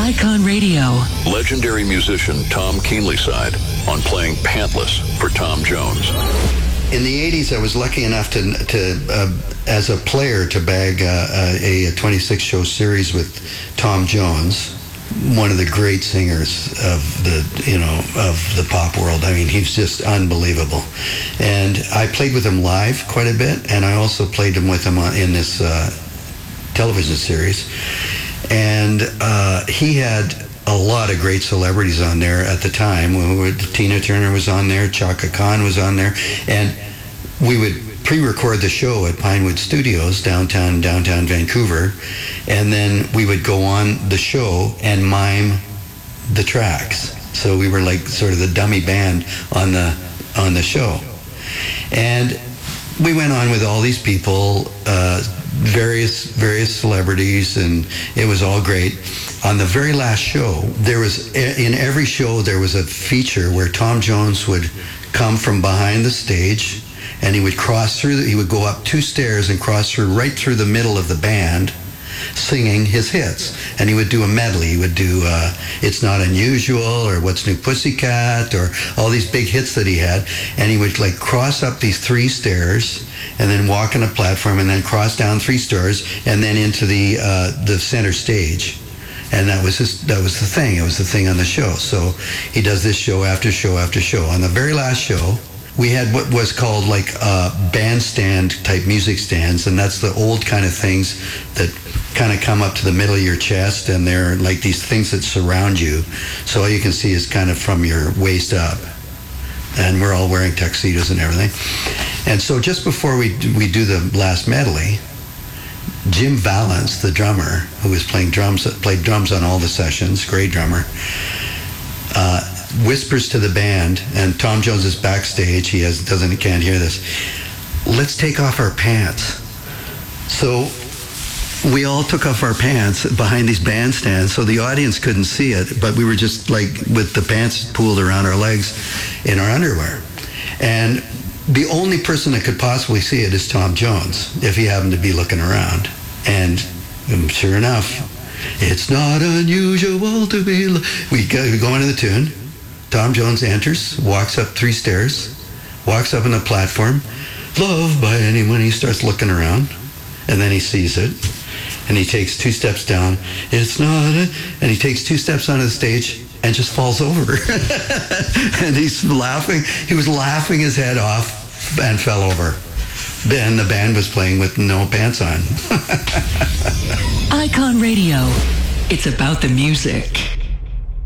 Icon Radio. Legendary musician Tom Keenlyside on playing Pantless for Tom Jones. In the 80s, I was lucky enough to as a player, to bag a 26-show series with Tom Jones, one of the great singers of the pop world. I mean, he's just unbelievable. And I played with him live quite a bit, and I also played with him in this television series. And he had a lot of great celebrities on there at the time. Tina Turner was on there, Chaka Khan was on there, and we would pre-record the show at Pinewood Studios, downtown Vancouver, and then we would go on the show and mime the tracks. So we were like sort of the dummy band on the show. And we went on with all these people, various celebrities, and it was all great. On the very last show, in every show there was a feature where Tom Jones would come from behind the stage, and he would he would go up 2 stairs and cross right through the middle of the band, singing his hits. And he would do a medley. He would do It's Not Unusual, or What's New Pussycat, or all these big hits that he had. And he would cross up these 3 stairs and then walk on a platform and then cross down 3 stairs and then into the center stage. And that was the thing. It was the thing on the show. So he does this show after show after show. On the very last show, we had what was called bandstand type music stands, and that's the old kind of things that kind of come up to the middle of your chest, and they're like these things that surround you. So all you can see is kind of from your waist up. And we're all wearing tuxedos and everything. And so just before we do the last medley, Jim Valance, the drummer, who was played drums on all the sessions, great drummer, whispers to the band, and Tom Jones is backstage. He can't hear this. Let's take off our pants. So we all took off our pants behind these bandstands, so the audience couldn't see it, but we were just with the pants pulled around our legs in our underwear. And the only person that could possibly see it is Tom Jones, if he happened to be looking around. And sure enough, it's not unusual to be... We go into the tune. Tom Jones enters, walks up 3 stairs, walks up on the platform, loved by anyone. He starts looking around, and then he sees it, and he takes 2 steps down. It's not and he takes 2 steps onto the stage and just falls over. And he's laughing. He was laughing his head off and fell over. Then the band was playing with no pants on. Icon Radio. It's about the music.